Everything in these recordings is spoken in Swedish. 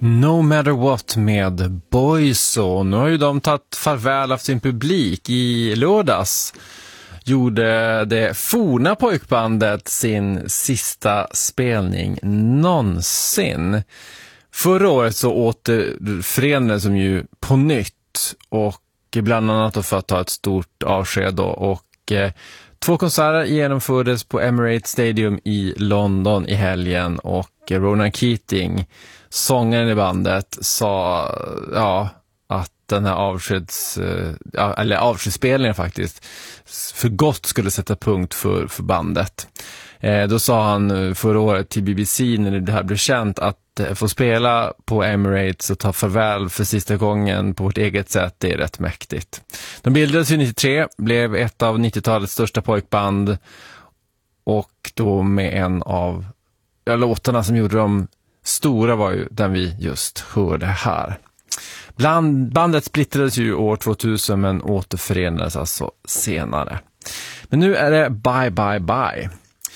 No Matter What med Boyzone. Nu har ju de tagit farväl av sin publik. I lördags gjorde det forna pojkbandet sin sista spelning någonsin. Förra året så återförenades de ju på nytt och bland annat för att ta ett stort avsked då, och 2 konserter genomfördes på Emirates Stadium i London i helgen, och Ronan Keating, sångaren i bandet, sa att den här avskedsspelningen faktiskt för gott skulle sätta punkt för bandet. Då sa han förra året till BBC när det här blev känt att få spela på Emirates och ta farväl för sista gången på vårt eget sätt, det är rätt mäktigt. De bildades ju 93, blev ett av 90-talets största pojkband, och då med en av låtarna som gjorde dem stora var ju den vi just hörde här. Bandet splittrades ju år 2000 men återförenades alltså senare. Men nu är det bye bye bye.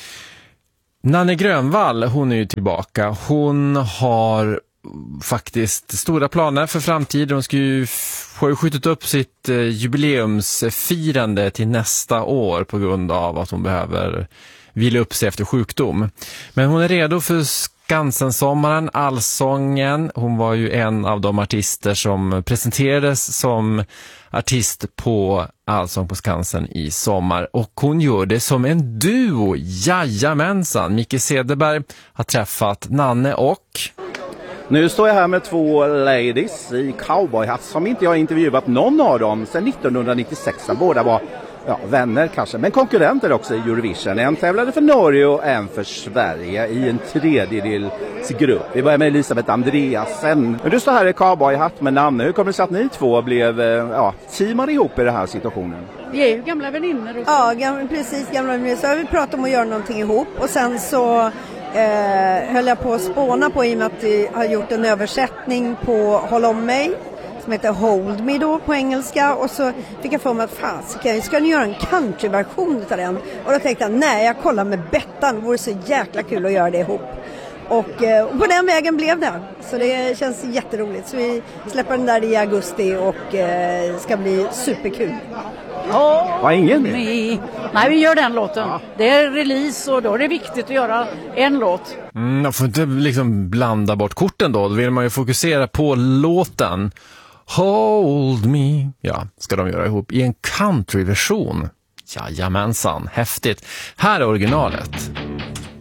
Nanne Grönvall, hon är ju tillbaka. Hon har faktiskt stora planer för framtiden. Hon har ju skjutit upp sitt jubileumsfirande till nästa år på grund av att hon behöver vila upp sig efter sjukdom. Men hon är redo för Skansen-sommaren, Allsången. Hon var ju en av de artister som presenterades som artist på Allsång på Skansen i sommar. Och hon gör det som en duo, jajamensan. Micke Cederberg har träffat Nanne och... Nu står jag här med 2 ladies i cowboyhatt som inte jag har intervjuat någon av dem sedan 1996. Båda var vänner kanske, men konkurrenter också i Eurovision. En tävlade för Norge och en för Sverige i en tredjedelsgrupp. Vi börjar med Elisabeth Andreasen. Du står här i cowboyhatt med Nanne. Hur kommer det sig att ni två blev teamade ihop i den här situationen? Vi är ju gamla vänner. Ja, precis, gamla vänner. Så har vi pratat om att göra någonting ihop, och sen så höll jag på att spåna på, i och med att vi har gjort en översättning på Håll om mig som heter Hold Me då på engelska, och så fick jag för mig att ska ni göra en countryversion av den, och då tänkte jag, nej, jag kollar med Bettan, det vore så jäkla kul att göra det ihop, och på den vägen blev det, så det känns jätteroligt. Så vi släpper den där i augusti och ska bli superkul. Var ingen med? Nej, vi gör den låten. Ja. Det är release, och då är det viktigt att göra en låt. Jag får inte liksom blanda bort korten då vill man ju fokusera på låten. Hold Me, ska de göra ihop i en countryversion. Jajamensan, häftigt. Här är originalet.